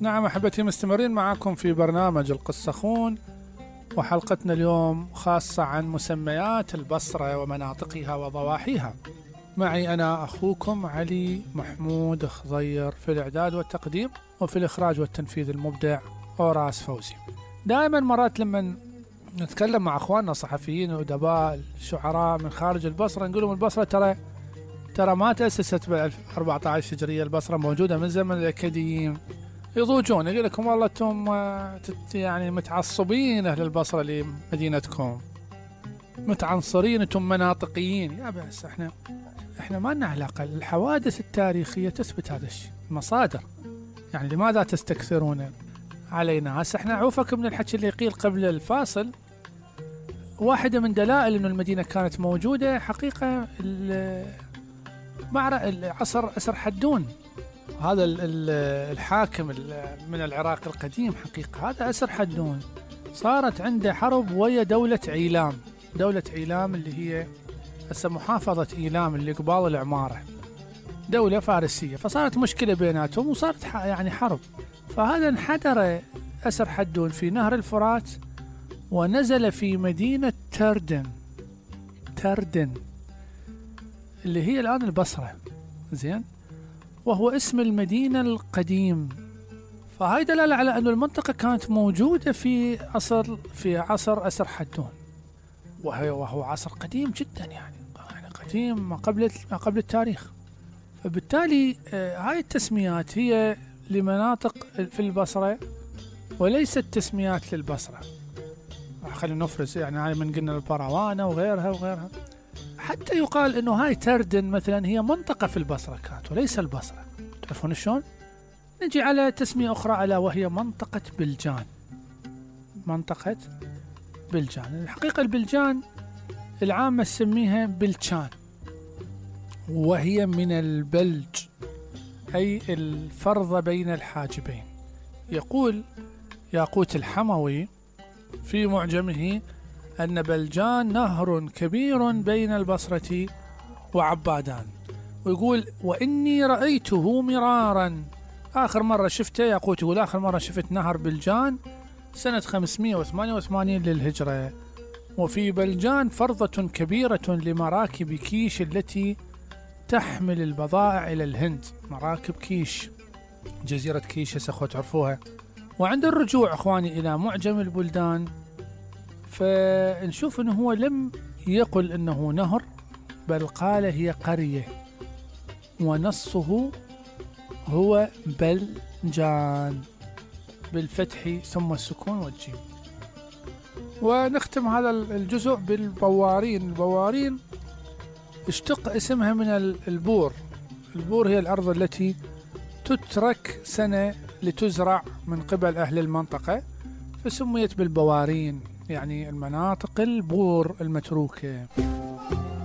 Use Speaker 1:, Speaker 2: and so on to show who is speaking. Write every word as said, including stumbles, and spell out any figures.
Speaker 1: نعم أحبتي، مستمرين معكم في برنامج القصخون، وحلقتنا اليوم خاصة عن مسميات البصرة ومناطقها وضواحيها. معي أنا أخوكم علي محمود خضير في الإعداد والتقديم، وفي الإخراج والتنفيذ المبدع أوراس فوزي. دائما مرات لما نتكلم مع أخواننا الصحفيين والأدباء الشعراء من خارج البصرة نقول لهم البصرة ترى ترى ما تأسست بال أربعة عشر هجرية، البصرة موجودة من زمن الأكاديين. يضوجون يقول لكم والله انتم يعني متعصبين أهل البصرة لمدينتكم، متعنصرين، انتم مناطقيين. يا بس احنا احنا ما لنا علاقة. الحوادث التاريخية تثبت هذا الشيء، مصادر. يعني لماذا تستكثرون علينا؟ هسه احنا عوفك من الحكي اللي قيل قبل الفاصل. واحدة من دلائل انه المدينة كانت موجودة حقيقة عصر أسر حدون، هذا الحاكم من العراق القديم حقيقة، هذا أسر حدون. صارت عنده حرب ويا دولة عيلام، دولة عيلام اللي هي هسه محافظة إيلام اللي قبال العمارة، دولة فارسية. فصارت مشكلة بيناتهم وصارت يعني حرب. فهذا انحدر أسر حدون في نهر الفرات ونزل في مدينة تردن، تردن اللي هي الآن البصرة، زين، وهو اسم المدينة القديم. فهاي دلالة على أن المنطقة كانت موجودة في عصر في عصر أسر حدون، وهو, وهو عصر قديم جدا، يعني, يعني قديم ما قبل ما قبل التاريخ. فبالتالي آه هاي التسميات هي لمناطق في البصرة وليست تسميات للبصرة. خلينا نفرز، يعني هاي من قلنا البروانة وغيرها وغيرها. حتى يقال انه هاي تردن مثلا هي منطقة في البصرة كانت وليس البصرة. تعرفون شلون؟ نجي على تسمية اخرى الا وهي منطقة بلجان. منطقة بلجان، الحقيقة البلجان العامة تسميها بلشان، وهي من البلج اي الفرض بين الحاجبين. يقول ياقوت الحموي في معجمه أن بلجان نهر كبير بين البصرة وعبادان، ويقول وإني رأيته مرارا. آخر مرة شفته ياقوت يقول آخر مرة شفت نهر بلجان سنة خمسمائة وثمانية وثمانين للهجرة، وفي بلجان فرضة كبيرة لمراكب كيش التي تحمل البضائع إلى الهند. مراكب كيش، جزيرة كيش سأخوة تعرفوها. وعند الرجوع أخواني إلى معجم البلدان فنشوف أنه هو لم يقل أنه نهر، بل قال هي قرية، ونصه هو بلجان بالفتح ثم السكون والجيم. ونختم هذا الجزء بالبوارين. البوارين اشتق اسمها من البور. البور هي الأرض التي تترك سنة لتزرع من قبل أهل المنطقة، فسميت بالبوارين، يعني المناطق البور المتروكة.